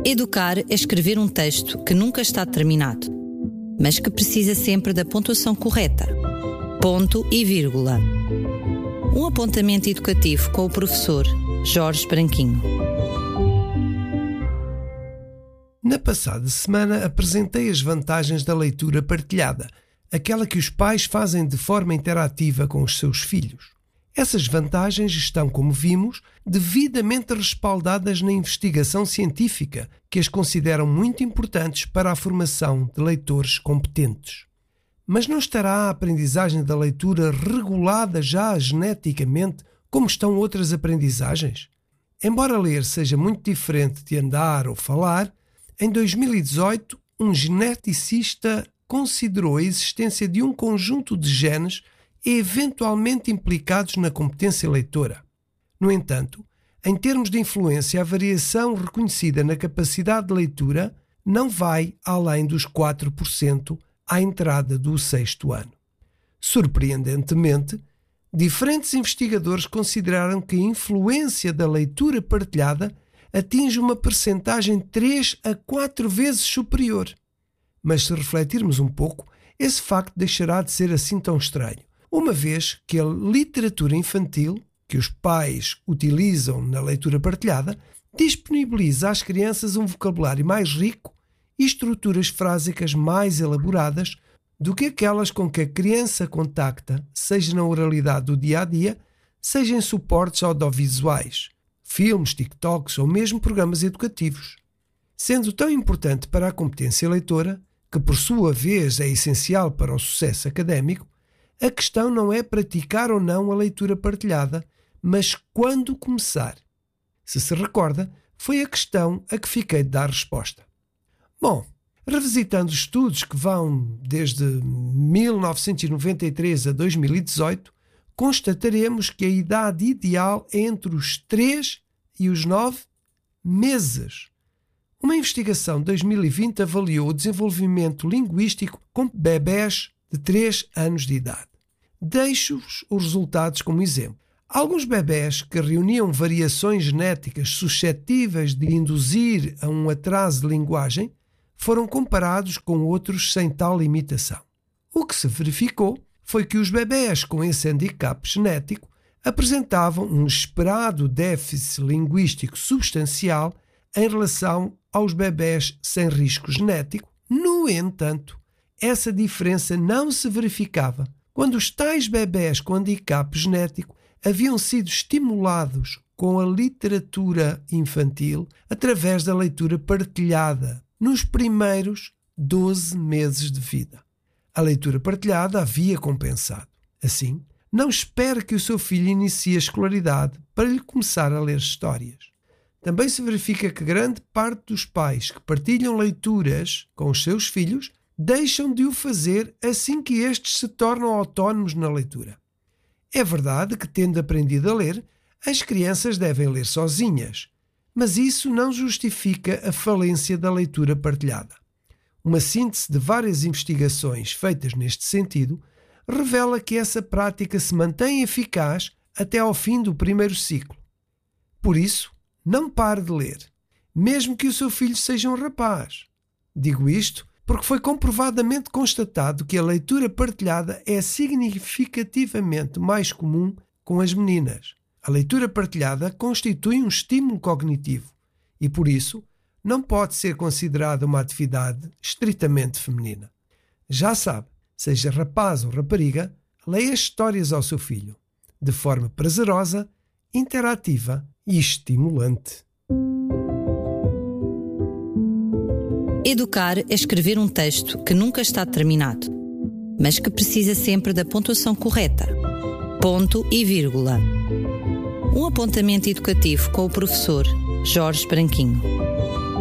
Educar é escrever um texto que nunca está terminado, mas que precisa sempre da pontuação correta. Ponto e vírgula. Um apontamento educativo com o professor Jorge Branquinho. Na passada semana apresentei as vantagens da leitura partilhada, aquela que os pais fazem de forma interativa com os seus filhos. Essas vantagens estão, como vimos, devidamente respaldadas na investigação científica, que as consideram muito importantes para a formação de leitores competentes. Mas não estará a aprendizagem da leitura regulada já geneticamente, como estão outras aprendizagens? Embora ler seja muito diferente de andar ou falar, em 2018, um geneticista considerou a existência de um conjunto de genes eventualmente implicados na competência leitora. No entanto, em termos de influência, a variação reconhecida na capacidade de leitura não vai além dos 4% à entrada do 6º ano. Surpreendentemente, diferentes investigadores consideraram que a influência da leitura partilhada atinge uma percentagem 3 a 4 vezes superior. Mas se refletirmos um pouco, esse facto deixará de ser assim tão estranho, uma vez que a literatura infantil, que os pais utilizam na leitura partilhada, disponibiliza às crianças um vocabulário mais rico e estruturas frásicas mais elaboradas do que aquelas com que a criança contacta, seja na oralidade do dia-a-dia, seja em suportes audiovisuais, filmes, TikToks ou mesmo programas educativos. Sendo tão importante para a competência leitora, que por sua vez é essencial para o sucesso académico, a questão não é praticar ou não a leitura partilhada, mas quando começar. Se se recorda, foi a questão a que fiquei de dar resposta. Bom, revisitando estudos que vão desde 1993 a 2018, constataremos que a idade ideal é entre os 3 e os 9 meses. Uma investigação de 2020 avaliou o desenvolvimento linguístico com bebés de 3 anos de idade. Deixo-vos os resultados como exemplo. Alguns bebés que reuniam variações genéticas suscetíveis de induzir a um atraso de linguagem foram comparados com outros sem tal limitação. O que se verificou foi que os bebés com esse handicap genético apresentavam um esperado déficit linguístico substancial em relação aos bebés sem risco genético. No entanto, essa diferença não se verificava quando os tais bebés com handicap genético haviam sido estimulados com a literatura infantil através da leitura partilhada nos primeiros 12 meses de vida. A leitura partilhada havia compensado. Assim, não espere que o seu filho inicie a escolaridade para lhe começar a ler histórias. Também se verifica que grande parte dos pais que partilham leituras com os seus filhos deixam de o fazer assim que estes se tornam autónomos na leitura. É verdade que, tendo aprendido a ler, as crianças devem ler sozinhas, mas isso não justifica a falência da leitura partilhada. Uma síntese de várias investigações feitas neste sentido revela que essa prática se mantém eficaz até ao fim do primeiro ciclo. Por isso, não pare de ler, mesmo que o seu filho seja um rapaz. Digo isto porque foi comprovadamente constatado que a leitura partilhada é significativamente mais comum com as meninas. A leitura partilhada constitui um estímulo cognitivo e, por isso, não pode ser considerada uma atividade estritamente feminina. Já sabe, seja rapaz ou rapariga, leia histórias ao seu filho, de forma prazerosa, interativa e estimulante. Educar é escrever um texto que nunca está terminado, mas que precisa sempre da pontuação correta. Ponto e vírgula. Um apontamento educativo com o professor Jorge Branquinho.